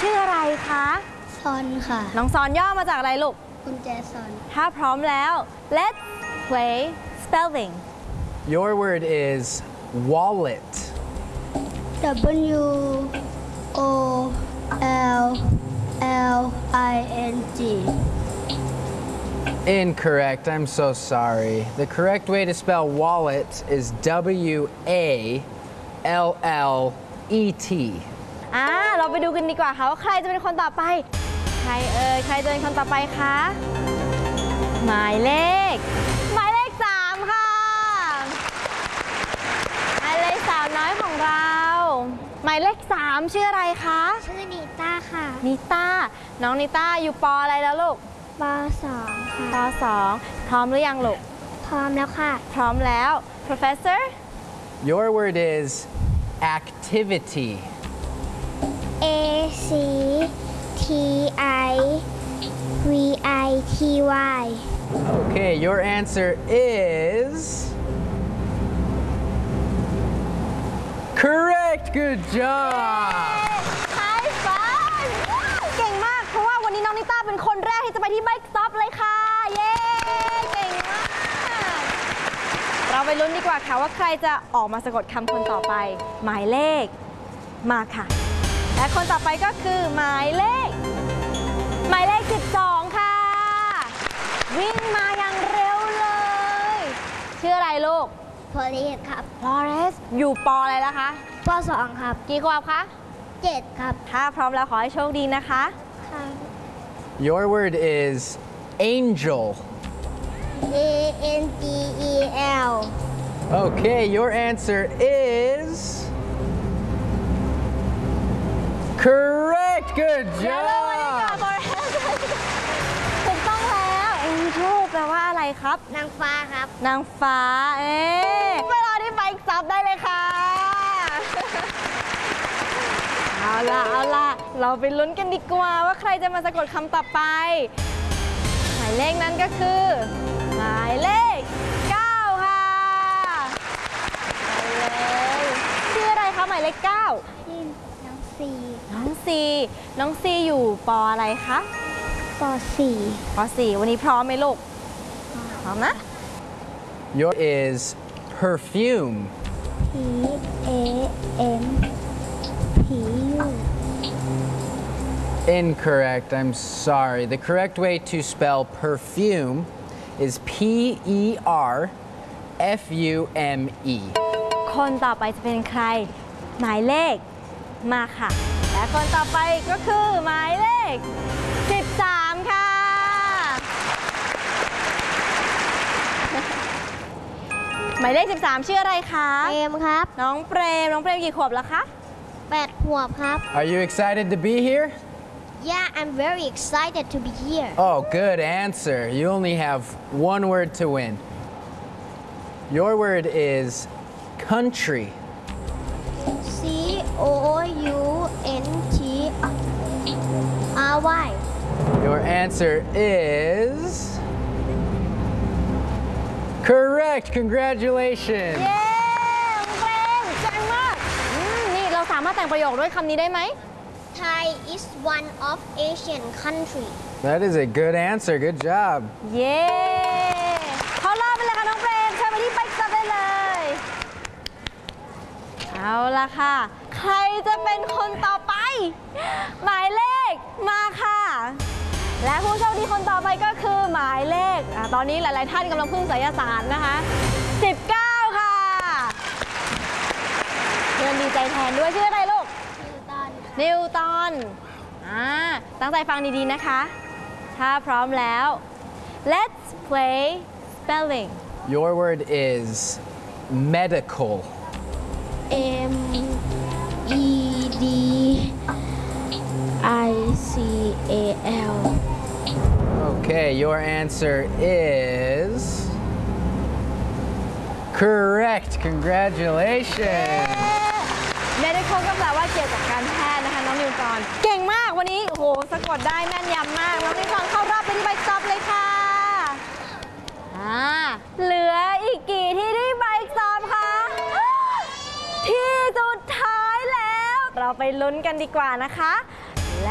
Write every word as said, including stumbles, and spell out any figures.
ชื่ออะไรคะซอนค่ะน้องซอนย่อมาจากอะไรลูกกุญแจซอนถ้าพร้อมแล้ว let's play spelling Your word is wallet W O L L I N G Incorrect. I'm so sorry. The correct way to spell wallet is W A L L E T อ่าเราไปดูกันดีกว่าค่ะว่าใครจะเป็นคนต่อไปใครเอ่ยใครจะเป็นคนต่อไปคะหมายเลขหมายเลขสามค่ะหมายเลขสาวน้อยของเราหมายเลขสามชื่ออะไรคะชื่อนิต้าค่ะนิต้าน้องนิต้าอยู่ป.อะไรแล้วลูกป.สองค่ะป.สองพร้อมหรือยังลูกพร้อมแล้วค่ะพร้อมแล้ว Professor Your word is activity A C T I V I T Y Okay, your answer is correct. Good job. High five เก่งมากเพราะว่าวันนี้น้องนิต้าเป็นคนแรกที่จะไปที่ Bike Stop เลยค่ะเย้เก่งมากเราไปลุ้นดีกว่าค่ะว่าใครจะออกมาสะกดคำคนต่อไปหมายเลขมาค่ะและคนต่อไปก็คือหมายเลขหมายเลขสิบสองค่ะวิ่งมาอย่างเร็วเลยชื่ออะไรลูกพอลีสครับ Flores อยู่ป.อะไรแล้วคะป.สองครับกี่ขวบคะเจ็ดครับถ้าพร้อมแล้วขอให้โชคดีนะคะค่ะ Your word is angel A N G E L Okay, your answer is correct. Good job. ถูกต้องแล้ว Angel แปลว่าอะไรครับนางฟ้าครับนางฟ้าเอ๊ะไปรอที่ Bike Stop ได้เลยค่ะเอาล่ะเอาล่ะเราไปลุ้นกันดีกว่าว่าใครจะมาสะกดคำต่อไปหมายเลขนั้นก็คือหมายเลขเก้าค่ะไปเลยชื่ออะไรคะหมายเลขเก้าน้องซีน้องซีน้องซีอยู่ป.อะไรคะป.สี่ป.สี่วันนี้พร้อมไหมลูกพร้อมนะ Your is perfume P A M P U Incorrect. I'm sorry. The correct way to spell perfume is P E R F U M E คนต่อไปจะเป็นใครหมายเลขมาค่ะและคนต่อไปก็คือหมายเลขสิบสามค่ะหมายเลขสิบสามชื่ออะไรคะเปรมครับน้องเปรมน้องเปรมกี่ขวบแล้วคะแปดขวบครับ Are you excited to be here? Yeah, I'm very excited to be here. Oh, good answer. You only have one word to win. Your word is country. C O U N T R Y. Your answer is correct. Congratulations. เย้เปรมเจ๋งมากนี่เราสามารถแต่งประโยคด้วยคำนี้ได้ไหม Thai is one of Asian country. That is a good answer. Good job. เย้เข้ารอบไปเลยค่ะน้องเปรมเชิญไปที่ Bike Stop ได้เลยเอาล่ะค่ะใครจะเป็นคนต่อไปหมายเลขมาค่ะและผู้โชคดีคนต่อไปก็คือหมายเลขอ่ะตอนนี้หลายๆท่านกำลังพึ่งไสยศาสตร์นะคะสิบเก้าค่ะเพื่อนดีใจแทนด้วยชื่ออะไรลูกนิวตันอ่าตั้งใจฟังดีๆนะคะถ้าพร้อมแล้ว let's play spelling Your word is medical M E D I C A L Okay, your answer is correct. Congratulations. medical ก็แปลว่าเกี่ยวกับการแพทย์นะคะน้องนิวตันเก่งมากวันนี้โอ้โหสะกดได้แม่นยำมากน้องนิวตันเข้ารอบเป็น Bike Stop เลยค่ะอ่าเหลืออีกกี่ที่ที่ Bike Stop คะที่สุดท้ายแล้วเราไปลุ้นกันดีกว่านะคะ